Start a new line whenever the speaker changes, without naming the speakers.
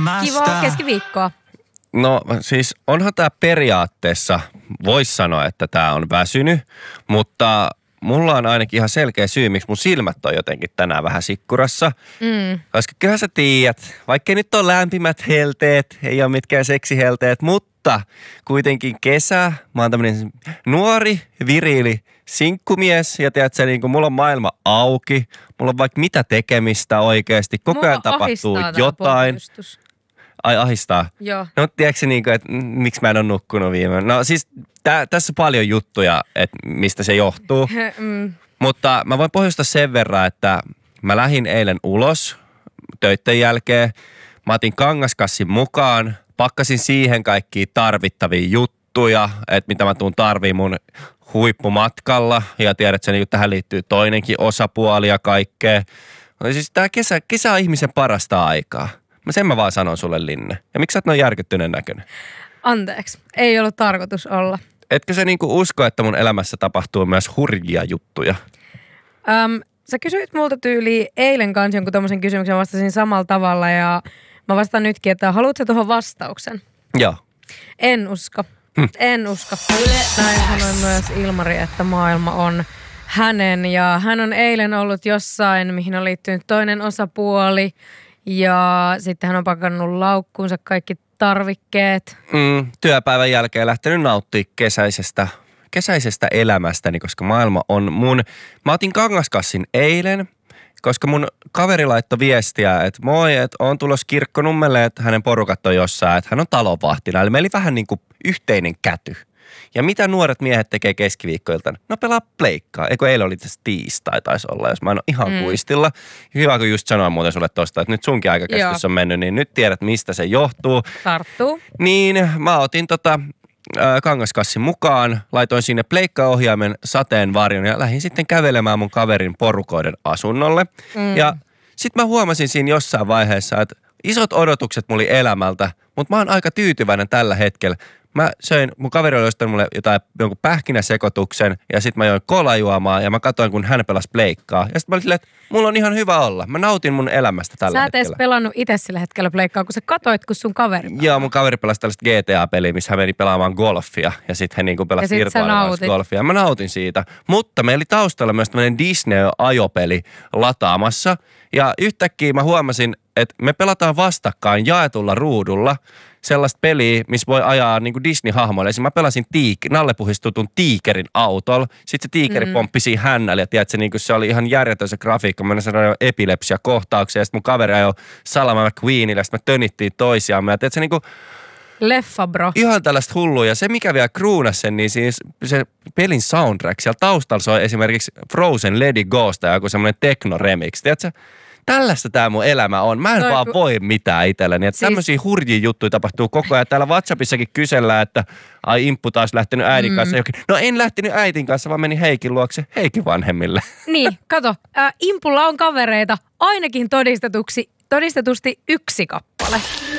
Kivaa keskiviikkoa.
No siis onhan tämä periaatteessa, voisi sanoa, että tämä on väsynyt, mutta mulla on ainakin ihan selkeä syy, miksi mun silmät on jotenkin tänään vähän sikkurassa. Koska kyllä sä tiedät, vaikka nyt on lämpimät helteet, ei ole mitkään seksihelteet, mutta kuitenkin kesä, mä oon tämmönen nuori, viriili sinkkumies ja tiedät sä, niin kuin mulla on maailma auki, mulla on vaikka mitä tekemistä oikeasti, koko ajan tapahtuu jotain. Ai ahistaa?
Joo.
No tiedätkö niin kuin, että miksi mä en ole nukkunut viime? No siis tässä on paljon juttuja, että mistä se johtuu. Mutta mä voin pohjustaa sen verran, että mä lähdin eilen ulos töitten jälkeen. Mä otin kangaskassin mukaan, pakkasin siihen kaikkia tarvittavia juttuja, että mitä mä tuun tarviin mun huippumatkalla. Ja tiedät, että tähän liittyy toinenkin osapuoli ja kaikkea. Siis tää kesä on ihmisen parasta aikaa. Sen mä vaan sanon sulle, Linne. Ja miksi sä oot noin järkyttyneen näköinen?
Anteeksi, ei ollut tarkoitus olla.
Etkö sä niinku usko, että mun elämässä tapahtuu myös hurjia juttuja?
Sä kysyit multa tyyliin eilen kanssa jonkun tommosen kysymyksen, mä vastasin samalla tavalla ja mä vastaan nytkin, että haluatko tuohon vastauksen?
Joo.
En usko. En usko. Näin sanoi myös Ilmari, että maailma on hänen ja hän on eilen ollut jossain, mihin on liittynyt toinen osapuoli. Ja sitten hän on pakannut laukkuunsa kaikki tarvikkeet.
Työpäivän jälkeen lähtenyt nauttimaan kesäisestä elämästäni, koska maailma on mun. Mä otin kangaskassin eilen, koska mun kaveri laittoi viestiä, että moi, että on tulossa Kirkkonummelle, että hänen porukat on jossain, että hän on talonvahtina. Eli meillä oli vähän niin kuin yhteinen käty. Ja mitä nuoret miehet tekee keskiviikkoiltana? No pelaa pleikkaa. Eikö eilen oli tässä tiistai taisi olla, jos mä en ole ihan kuistilla. Hyvä, kun just sanoin muuten sulle tosta, että nyt sunkin aikakäsitys on mennyt, niin nyt tiedät, mistä se johtuu.
Tarttuu.
Niin, mä otin kangaskassin mukaan, laitoin sinne pleikkaohjaimen sateenvarjon ja lähdin sitten kävelemään mun kaverin porukoiden asunnolle. Ja sit mä huomasin siinä jossain vaiheessa, että isot odotukset mulla oli elämältä, mutta mä oon aika tyytyväinen tällä hetkellä. Mä söin, mun kaveri oli ostanut mulle jonkun pähkinäsekoituksen ja sit mä join kolajuomaa ja mä katsoin, kun hän pelasi pleikkaa. Ja sit mä olin silleen, että mulla on ihan hyvä olla. Mä nautin mun elämästä tällä hetkellä.
Sä et edes pelannut itse sillä hetkellä pleikkaa, kun sä katoit, kun sun kaveri pelaa.
Joo, mun kaveri pelasi tällaista GTA-peliä, missä hän meni pelaamaan golfia ja sit hän niinku pelasi virtuaalisesti golfia. Mä nautin siitä. Mutta meillä oli taustalla myös tämmönen Disney-ajopeli lataamassa ja yhtäkkiä mä huomasin, että me pelataan vastakkain jaetulla ruudulla sellaista peliä, missä voi ajaa niin kuin Disney-hahmoille. Esimerkiksi mä pelasin nallepuhistutun tiikerin autolla. Sitten se tiikeri pomppi siinä hännällä ja tiedätkö, niin se oli ihan järjetön se grafiikka. Mä sanoin epilepsia-kohtauksia ja sitten mun kaveri ajoi Salama McQueenille ja sitten me tönittiin toisiamme. Ja tiedätkö, niin kuin
leffa, bro.
Ihan tällaista hullua. Ja se, mikä vielä kruunasi sen, niin siis se pelin soundtrack. Siellä taustalla soi esimerkiksi Frozen Let It Gosta ja joku semmoinen techno-remix. Tiedätkö? Tällaista tämä mun elämä on. Mä en vaan voi mitään itselleni. Että tämmöisiä hurjia juttuja tapahtuu koko ajan. Täällä WhatsAppissakin kysellään, että ai Imppu taas lähtenyt äidin kanssa. No en lähtenyt äitin kanssa, vaan menin Heikin luokse Heikin vanhemmille.
Niin, kato. Impulla on kavereita ainakin todistetusti 1 kappale.